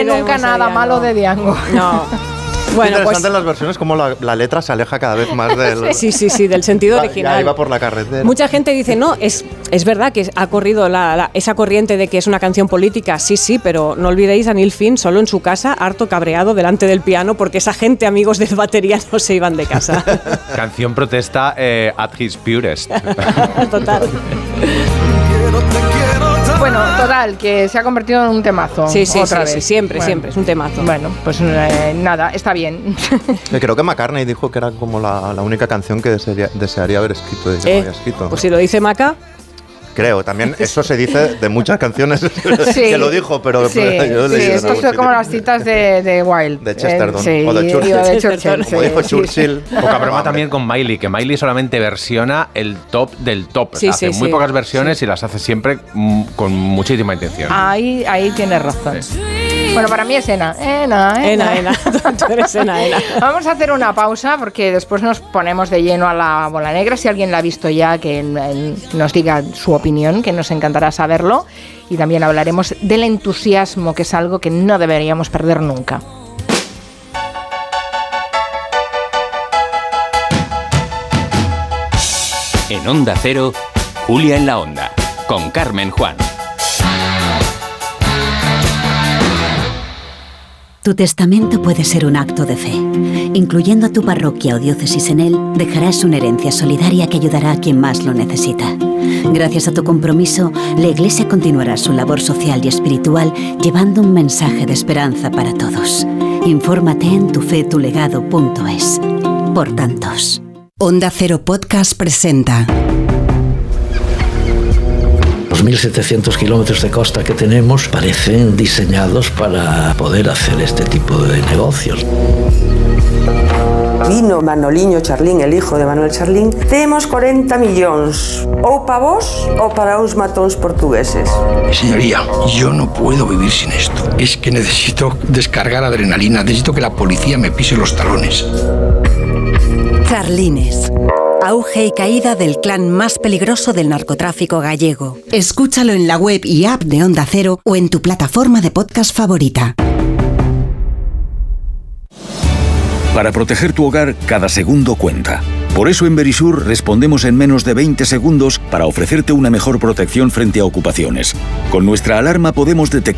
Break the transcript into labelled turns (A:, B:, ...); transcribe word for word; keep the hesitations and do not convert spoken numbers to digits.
A: nunca nada malo de Diango.
B: No.
C: Bueno, interesante pues, las versiones, como la, la letra se aleja cada vez más del...
B: Sí, sí, sí, del sentido original.
C: Ya iba por la carretera.
B: Mucha gente dice, no, es, es verdad que ha corrido la, la, esa corriente de que es una canción política, sí, sí, pero no olvidéis a Neil Finn solo en su casa, harto cabreado delante del piano, porque esa gente, amigos del batería, no se iban de casa.
D: Canción protesta eh, at his purest.
B: Total.
A: Bueno, total, que se ha convertido en un temazo.
B: Sí, sí,
A: otra
B: sí,
A: vez.
B: sí, siempre,
A: bueno,
B: siempre, es un temazo.
A: Bueno, pues eh, nada, está bien.
C: Creo que McCartney dijo que era como la, la única canción que desearía, desearía haber escrito y que
B: eh,
C: no había escrito.
B: Pues si lo dice Maca...
C: Creo, también eso se dice de muchas canciones sí, que lo dijo, pero...
A: Sí,
C: yo
A: sí esto es como las citas de, de Wilde.
C: De Chesterton,
A: eh, sí,
C: o de Churchill.
A: De Churchill
C: como dijo Churchill.
D: Sí. Poca broma también con Miley, que Miley solamente versiona el top del top.
B: Sí,
D: hace
B: sí,
D: muy
B: sí.
D: pocas versiones sí. y las hace siempre mm, con muchísima intención.
A: Ahí, ahí tienes razón.
D: Sí.
A: Bueno, para mí es Ena. Ena,
B: Ena, Ena. Tú eres Ena, Ena.
A: Vamos a hacer una pausa porque después nos ponemos de lleno a la bola negra. Si alguien la ha visto ya, que nos diga su opinión, que nos encantará saberlo. Y también hablaremos del entusiasmo, que es algo que no deberíamos perder nunca.
E: En Onda Cero, Julia en la Onda, con Carmen Juan.
F: Tu testamento puede ser un acto de fe. Incluyendo a tu parroquia o diócesis en él, dejarás una herencia solidaria que ayudará a quien más lo necesita. Gracias a tu compromiso, la Iglesia continuará su labor social y espiritual llevando un mensaje de esperanza para todos. Infórmate en tufetulegado punto es. Por tantos.
G: Onda Cero Podcast presenta...
H: Los mil setecientos kilómetros de costa que tenemos parecen diseñados para poder hacer este tipo de negocios.
I: Vino Manoliño Charlín, el hijo de Manuel Charlín. Temos cuarenta millóns, ou para vos ou para uns matóns portugueses.
J: Señoría, yo no puedo vivir sin esto. Es que necesito descargar adrenalina, necesito que la policía me pise los talones.
G: Charlines. Auge y caída del clan más peligroso del narcotráfico gallego. Escúchalo en la web y app de Onda Cero o en tu plataforma de podcast favorita.
K: Para proteger tu hogar, cada segundo cuenta. Por eso en Verisur respondemos en menos de veinte segundos para ofrecerte una mejor protección frente a ocupaciones. Con nuestra alarma podemos detectar